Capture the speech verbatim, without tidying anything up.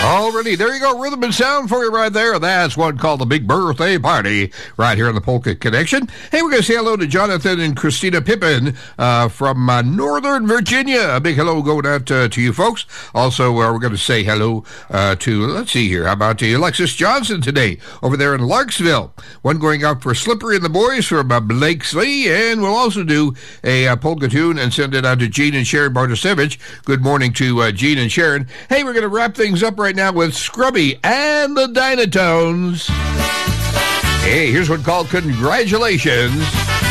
Already, there you go, rhythm and sound for you right there. That's one called the Big Birthday Party right here on the Polka Connection. Hey, we're going to say hello to Jonathan and Christina Pippin uh, from uh, Northern Virginia. A big hello going out uh, to you folks. Also, uh, we're going to say hello uh, to, let's see here, how about to Alexis Johnson today over there in Larksville. One going out for Slippery and the Boys from uh, Blakesley, and we'll also do a uh, polka tune and send it out to Gene and Sharon Bartasevich. Good morning to uh, Gene and Sharon. Hey, we're going to wrap things up right now with Scrubby and the Dynatones. Hey, here's one called Congratulations.